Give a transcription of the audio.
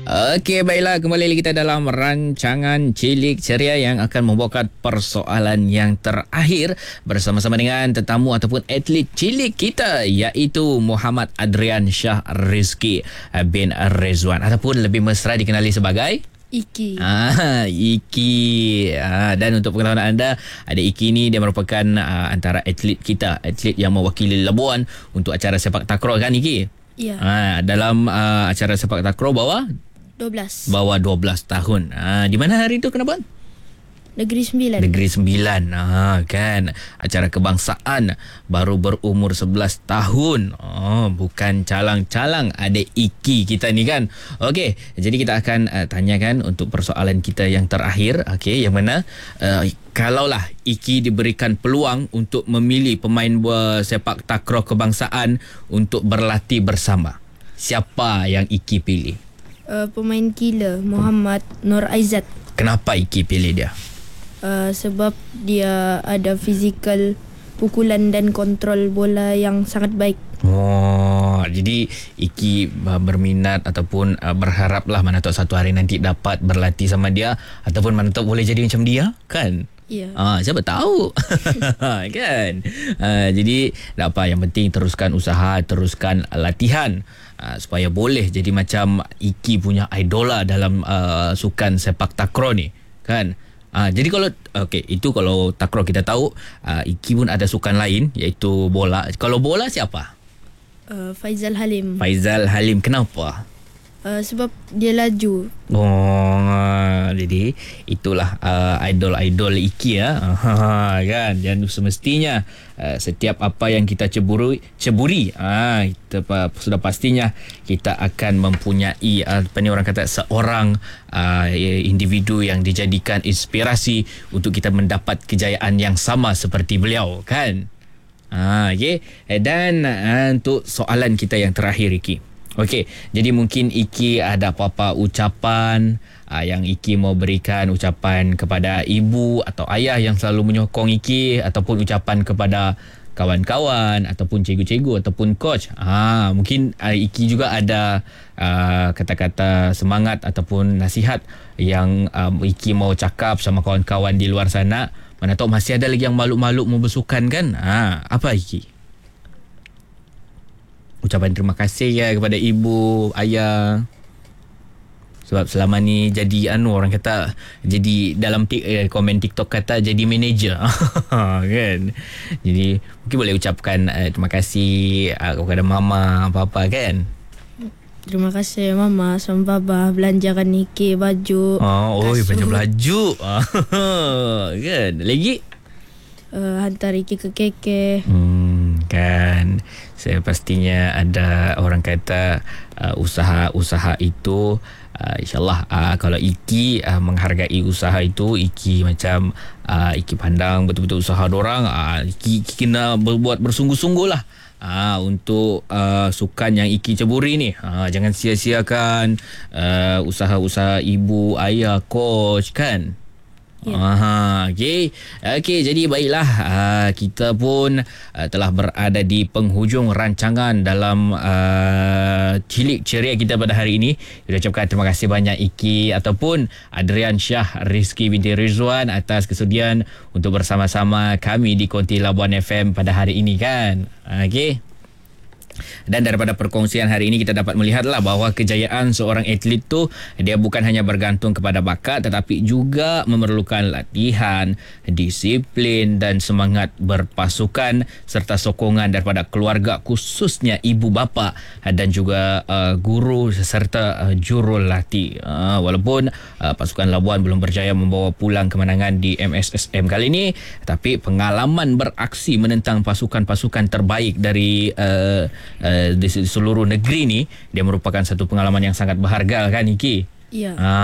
Okey, baiklah, kembali lagi kita dalam rancangan Cilik Ceria yang akan membawakan persoalan yang terakhir bersama-sama dengan tetamu ataupun atlet cilik kita, iaitu Muhammad Adrian Shah Rizki bin Rizwan ataupun lebih mesra dikenali sebagai Iki. Iki. Dan untuk pengetahuan anda, ada Iki ni dia merupakan antara atlet kita, atlet yang mewakili Labuan untuk acara sepak takraw kan Iki? Ya. Dalam acara sepak takraw bawah 12. 12 tahun. Di mana hari itu kenapa? Negeri Sembilan. Negeri Sembilan. Kan. Acara kebangsaan, baru berumur 11 tahun. Bukan calang-calang adik Iki kita ni kan. Okey, jadi kita akan tanyakan untuk persoalan kita yang terakhir. Okey, yang mana kalaulah Iki diberikan peluang untuk memilih pemain sepak takraw kebangsaan untuk berlatih bersama, siapa yang Iki pilih? Pemain killer Muhammad Nur Aizat. Kenapa Iki pilih dia? Sebab dia ada fizikal, pukulan dan kontrol bola yang sangat baik. Jadi Iki berminat ataupun berharaplah mana tahu satu hari nanti dapat berlatih sama dia, ataupun mana tahu boleh jadi macam dia kan? Ya. Siapa tahu. Kan? Jadi tak apa, yang penting teruskan usaha, teruskan latihan supaya boleh jadi macam Iki punya idola dalam sukan sepak takraw ni kan. Jadi kalau itu kalau takraw kita tahu, Iki pun ada sukan lain iaitu bola. Kalau bola siapa? Faizal Halim. Faizal Halim. Kenapa? Sebab dia laju. Jadi itulah idol-idol Iki kan. Dan semestinya setiap apa yang kita ceburi, kita sudah pastinya kita akan mempunyai apa ni orang kata, seorang individu yang dijadikan inspirasi untuk kita mendapat kejayaan yang sama seperti beliau kan. Okay. Dan untuk soalan kita yang terakhir Iki. Okey, jadi mungkin Iki ada apa-apa ucapan yang Iki mau berikan, ucapan kepada ibu atau ayah yang selalu menyokong Iki, ataupun ucapan kepada kawan-kawan ataupun cikgu-cikgu ataupun coach. Mungkin Iki juga ada kata-kata semangat ataupun nasihat yang Iki mau cakap sama kawan-kawan di luar sana. Mana tahu masih ada lagi yang malu-malu mau bersukan kan? Apa Iki? Ucapan terima kasih ya kepada ibu, ayah. Sebab selama ni jadi orang kata, jadi dalam komen TikTok kata jadi manager. Kan. Jadi mungkin boleh ucapkan terima kasih kepada mama apa-apa kan. Terima kasih mama sama baba belanjakan Iki baju. Banyak baju. Kan. Lagi hantar Iki ke KK. Kan. Saya pastinya ada orang kata usaha-usaha itu InsyaAllah kalau Iki menghargai usaha itu, Iki macam Iki pandang betul-betul usaha dorang, Iki kena berbuat bersungguh-sungguh lah untuk sukan yang Iki ceburi ni. Jangan sia-siakan usaha-usaha ibu, ayah, coach kan. Okey, jadi baiklah, kita pun telah berada di penghujung rancangan dalam Cilik Ceria kita pada hari ini. Kita ucapkan terima kasih banyak Iki ataupun Adrian Shah Rizki binti Rizwan atas kesudian untuk bersama-sama kami di Konti Labuan FM pada hari ini kan. Okey. Dan daripada perkongsian hari ini kita dapat melihatlah bahawa kejayaan seorang atlet tu dia bukan hanya bergantung kepada bakat, tetapi juga memerlukan latihan, disiplin dan semangat berpasukan serta sokongan daripada keluarga, khususnya ibu bapa dan juga guru serta jurulatih. Walaupun pasukan Labuan belum berjaya membawa pulang kemenangan di MSSM kali ini, tapi pengalaman beraksi menentang pasukan-pasukan terbaik dari di seluruh negeri ni, dia merupakan satu pengalaman yang sangat berharga kan Iki? Ya.